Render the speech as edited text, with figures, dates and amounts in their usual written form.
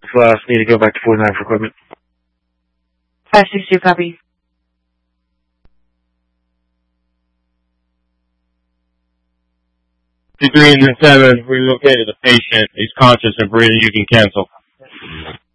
Need to go back to 49 for equipment. 562, copy. C3 and 7, we located the patient. He's conscious and breathing. You can cancel.